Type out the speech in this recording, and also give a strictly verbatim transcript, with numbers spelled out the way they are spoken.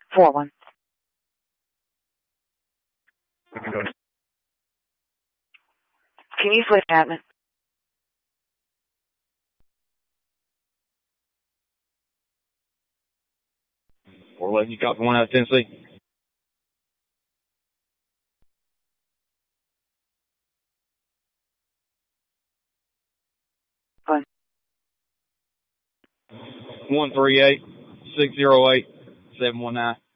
four one. Can you switch admin? four eleven, you copy one out of Tennessee? One. one three eight, six zero eight, seven one nine.